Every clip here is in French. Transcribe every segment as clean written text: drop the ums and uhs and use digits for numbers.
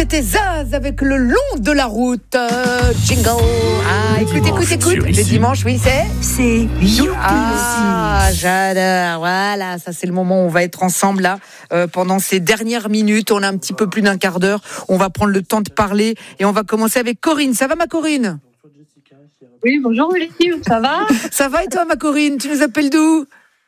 C'était Zaz avec le long de la route. Jingle. Ah, écoute. Le dimanche, oui, c'est Youpi. Ah, j'adore. Voilà, ça c'est le moment où on va être ensemble là pendant ces dernières minutes. On a un petit peu plus d'un quart d'heure. On va prendre le temps de parler et on va commencer avec Corinne. Ça va, ma Corinne? Oui, bonjour Lucie, ça va? Ça va et toi, ma Corinne? Tu nous appelles d'où?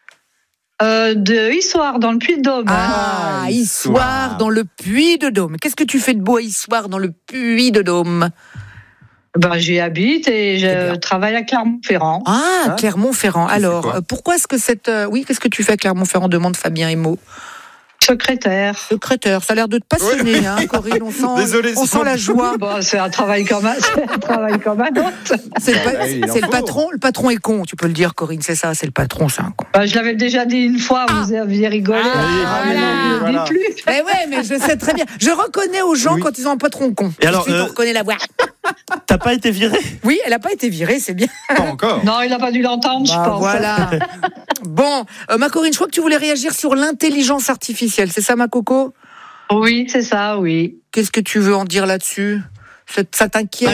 De Issoire, dans le Puy-de-Dôme. Ah, Issoire, dans le Puy-de-Dôme. Qu'est-ce que tu fais de beau à Issoire, dans le Puy-de-Dôme? J'y habite et je travaille à Clermont-Ferrand. Ah, Clermont-Ferrand. Alors, pourquoi est-ce que qu'est-ce que tu fais à Clermont-Ferrand, demande Fabien Emo. Secrétaire. Ça a l'air de te passionner, hein, Corinne. On sent la joie. C'est un travail comme un autre. C'est le patron. Le patron est con, tu peux le dire, Corinne. C'est ça, c'est le patron, c'est un con. Je l'avais déjà dit une fois, vous aviez rigolé. Voilà. Plus. Mais je sais très bien. Je reconnais aux gens quand ils ont un patron con. Et alors, on reconnaît la voix. T'as pas été virée? Oui, elle n'a pas été virée, c'est bien. Pas encore. Non, il n'a pas dû l'entendre, je pense. Voilà. Bon, ma Corinne, je crois que tu voulais réagir sur l'intelligence artificielle. C'est ça, ma coco? Oui, c'est ça, oui. Qu'est-ce que tu veux en dire là-dessus? Ça t'inquiète?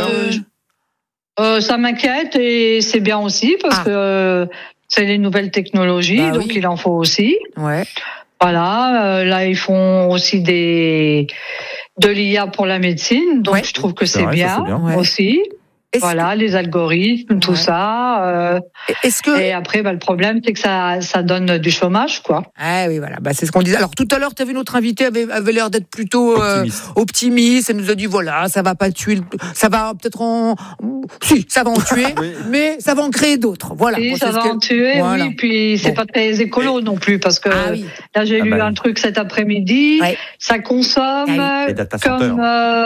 Ça m'inquiète et c'est bien aussi parce que c'est les nouvelles technologies, donc il en faut aussi. Ouais. Voilà, là ils font aussi de l'IA pour la médecine, donc je trouve que c'est bien aussi. Voilà, les algorithmes, tout ça. Et après, le problème, c'est que ça donne du chômage, quoi. Ah oui, voilà. C'est ce qu'on disait. Alors, tout à l'heure, tu avais notre invité, avait l'air d'être plutôt optimiste. Elle nous a dit, voilà, ça va pas tuer, ça va peut-être si, ça va en tuer, mais ça va en créer d'autres. Voilà. Oui, ça va en tuer, oui. Puis, c'est pas très écolo non plus, parce que là, j'ai lu un truc cet après-midi. Ça consomme comme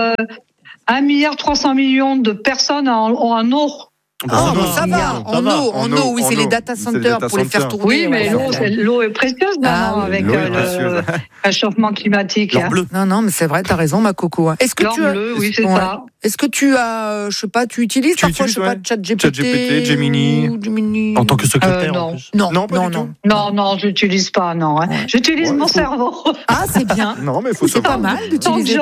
1,3 milliard de personnes en eau. Ça va, en eau, oui, c'est les data centers pour les faire tourner. Oui, mais l'eau est précieuse maintenant avec le réchauffement climatique. L'or bleu. Non, mais c'est vrai, t'as raison, ma coco. L'or bleu, oui, c'est ça. Est-ce que tu as, je sais pas, tu utilises parfois, je sais pas, ChatGPT, Gemini. En tant que secrétaire? Non, pas du tout. Non, je n'utilise pas, non. J'utilise mon cerveau. Ah, c'est bien. Non, mais faut c'est pas mal d'utiliser.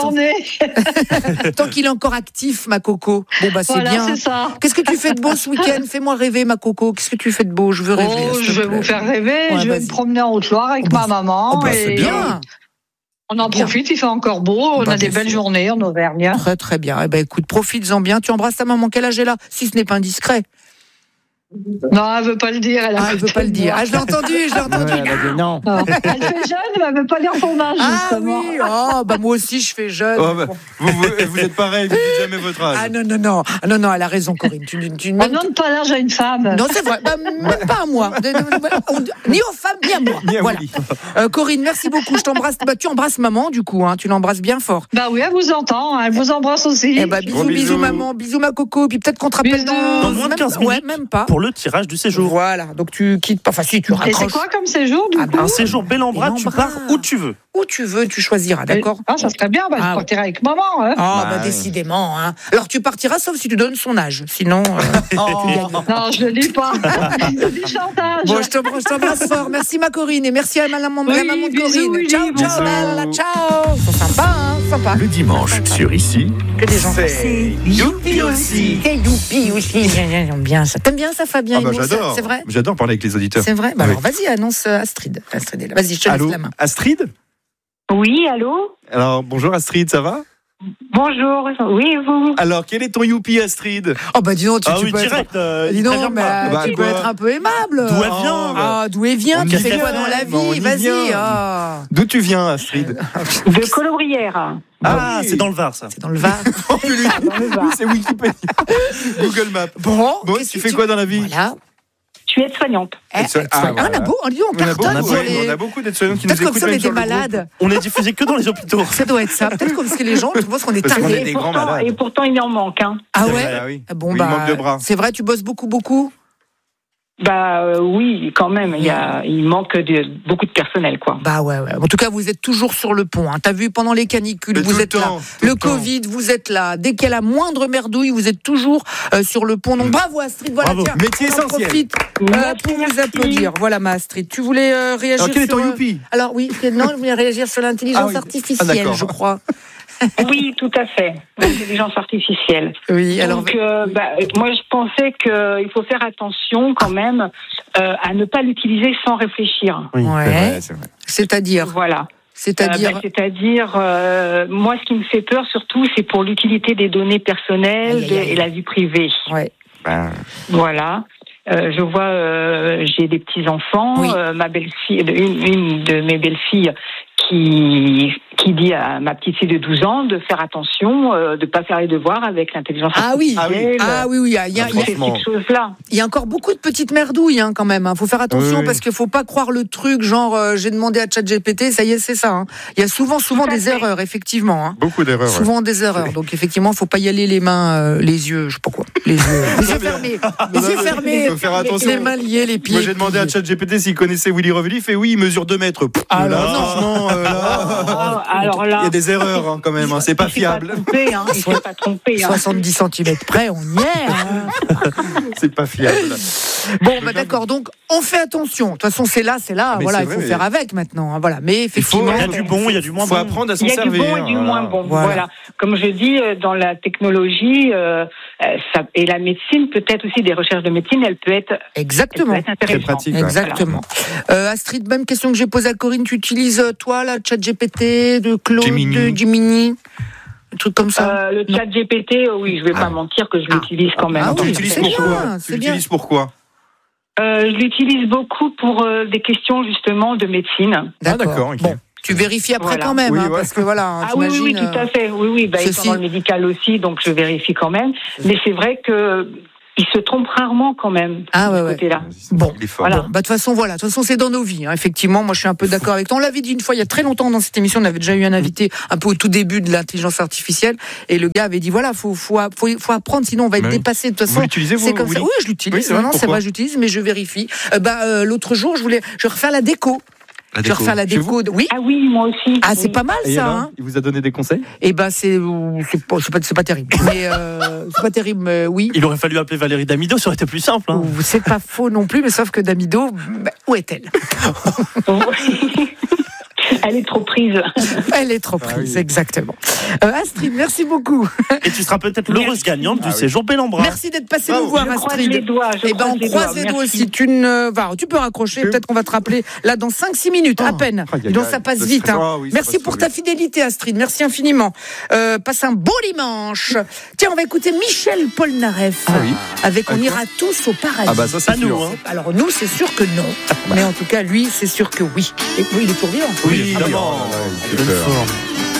Tant qu'il est encore actif, ma coco. Bon, c'est bien. C'est ça. Qu'est-ce que tu fais de beau ce week-end? Fais-moi rêver, ma coco. Qu'est-ce que tu fais de beau? Je veux rêver. Je vais vous faire rêver. Je vais me promener en Haute-Loire avec ma maman. C'est bien. On en profite, il fait encore beau, on a des belles journées en Auvergne. Très très bien. Écoute, profites-en bien. Tu embrasses ta maman, quel âge elle a? Si ce n'est pas indiscret. Non, elle veut pas le dire. Elle veut pas le dire. Je l'ai entendu. Non. Elle fait jeune, mais elle veut pas dire son âge, justement. Ah oui, moi aussi je fais jeune. Vous êtes pareil, vous dites jamais votre âge. Non, elle a raison, Corinne. On ne donne pas l'âge à une femme. Non, c'est vrai. Même pas à moi. Ni aux femmes, ni à moi. Voilà. Corinne, merci beaucoup. Je t'embrasse. Tu embrasses maman, du coup. Tu l'embrasses bien fort. Oui, elle vous entend. Elle vous embrasse aussi. Bisous, maman. Bisous, ma coco. Puis peut-être qu'on te rappelle dans moins de 15 minutes. Même pas. Pour le tirage du séjour. Voilà, donc tu quittes pas. Enfin, si, tu raccroches. Et c'est quoi comme séjour, du coup? Un séjour Bellambra, tu pars où tu veux. Où tu veux, tu choisiras, d'accord? Ça serait bien, je partirai avec maman. Décidément. Alors, tu partiras, sauf si tu donnes son âge. Sinon, non, je ne le dis pas. C'est du chantage. Bon, je t'embrasse fort. Merci, ma Corinne, et merci à la maman de Corinne. Ciao, bella, ciao. C'est sympa. Le dimanche, sur Ici, que des gens. C'est Youpi aussi. C'est Youpi aussi. J'aime bien ça. T'aimes bien ça, Fabien? J'adore. C'est vrai. J'adore parler avec les auditeurs. C'est vrai. Alors, vas-y, annonce Astrid. Astrid est là. Vas-y, je te laisse la main. Astrid? Oui, allô? Alors, bonjour Astrid, ça va? Bonjour, oui, et vous? Alors, quel est ton youpi, Astrid? Dis donc, tu peux direct, tu peux être un peu aimable. D'où elle vient? D'où elle vient? Tu fais quoi dans la vie? Vas-y. D'où tu viens, Astrid? De Colobrières. C'est dans le Var, ça. C'est dans le Var. C'est Wikipédia. Google Maps. Bon, tu fais quoi dans la vie? Voilà. Je suis aide-soignante. On a beaucoup d'aides-soignantes qui nous écoutent. Peut-être comme ça, on est des malades. On est diffusé que dans les hôpitaux. Ça doit être ça. Peut-être parce que les gens pensent qu'on est tarés. Et pourtant, il en manque. Ah ouais? Oui. Bon, il manque de bras. C'est vrai, tu bosses beaucoup? Oui, quand même. Il manque beaucoup de personnel, quoi. Ouais. En tout cas, vous êtes toujours sur le pont. T'as vu, pendant les canicules, vous êtes là. Le Covid, vous êtes là. Dès qu'il y a la moindre merdouille, vous êtes toujours sur le pont. Donc bravo, Astrid. Voilà, tiens, métier essentiel. Profite pour vous applaudir. Voilà, ma Astrid. Tu voulais réagir Alors, quel est ton youpi? Alors oui, je voulais réagir sur l'intelligence artificielle, je crois. Oui, tout à fait. L'intelligence artificielle. Oui, alors. Donc, moi, je pensais qu'il faut faire attention quand même à ne pas l'utiliser sans réfléchir. Oui, ouais. c'est vrai. C'est-à-dire. Voilà. C'est-à-dire, moi, ce qui me fait peur surtout, c'est pour l'utilité des données personnelles et la vie privée. Ouais. Voilà. Je vois, j'ai des petits enfants. Oui. Ma belle-fille, une de mes belles-filles, qui dit à ma petite fille de 12 ans de faire attention, de pas faire les devoirs avec l'intelligence artificielle. Oui, il y a ces petites choses-là. Il y a encore beaucoup de petites merdouilles quand même. Faut faire attention parce qu'il faut pas croire le truc genre j'ai demandé à ChatGPT, ça y est, c'est ça. Il y a souvent des erreurs, effectivement. Beaucoup d'erreurs. Souvent des erreurs. Donc effectivement, faut pas y aller les mains, les yeux, je sais pas quoi, les yeux fermés, Il faut faire attention. les mains liées, les pieds. Moi, j'ai demandé à ChatGPT s'il connaissait Willy Revelli. Il fait oui, il mesure 2 mètres. Franchement, alors là, il y a des erreurs quand même. C'est pas fiable. Il ne faut pas tromper. 70 cm près, on y est. C'est pas fiable. Bon, d'accord. Donc, on fait attention. De toute façon, c'est là. Voilà, il faut faire avec maintenant. Voilà. Mais effectivement, il y a du bon, il y a du moins bon. Il faut apprendre à s'en servir. Il y a du bon et du moins bon. Voilà. Comme je dis, dans la technologie et la médecine, peut-être aussi des recherches de médecine, elle peut être très pratique. Exactement. Voilà. Astrid, même question que j'ai posée à Corinne. Tu utilises toi la ChatGPT de Claude, de Gemini, un truc comme ça. Le ChatGPT, oui, je vais pas mentir que je l'utilise quand même. Tu l'utilises pourquoi ? Tu l'utilises pourquoi ? Je l'utilise beaucoup pour des questions justement de médecine. D'accord. Okay. Bon. Tu vérifies après quand même, parce que voilà. Oui, tout à fait. Oui, ils sont dans le médical aussi, donc je vérifie quand même. Mais c'est vrai que il se trompe rarement quand même. Côté-là. Bon, voilà. De toute façon, c'est dans nos vies. Effectivement, moi, je suis un peu d'accord avec toi. On l'avait dit une fois, il y a très longtemps dans cette émission, on avait déjà eu un invité un peu au tout début de l'intelligence artificielle, et le gars avait dit faut apprendre, sinon on va être dépassé. De toute façon, vous l'utilisez, c'est comme ça. Oui, je l'utilise. C'est vrai, j'utilise, mais je vérifie. L'autre jour, je vais refaire la déco. Je vais refaire la déco. Oui. Ah oui, moi aussi. Ah, c'est pas mal ça. Il vous a donné des conseils ? C'est pas terrible. Mais c'est pas terrible, mais oui. Il aurait fallu appeler Valérie Damido, ça aurait été plus simple. C'est pas faux non plus, mais sauf que Damido, où est-elle ? Elle est trop prise. Elle est trop prise, exactement. Astrid, merci beaucoup. Et tu seras peut-être l'heureuse gagnante du séjour Bellambra. Merci d'être passé nous voir, Astrid. On croise les doigts aussi. Tu peux raccrocher, peut-être qu'on va te rappeler là dans 5-6 minutes, à peine. Donc ça passe vite. Merci pour ta fidélité, Astrid. Merci infiniment. Passe un beau dimanche. Tiens, on va écouter Michel Polnareff avec On ira tous au paradis. Ah bah ça, c'est nous. Alors nous, c'est sûr que non. Mais en tout cas, lui, c'est sûr que oui. Et oui, il est toujours vivant. Oui, évidemment.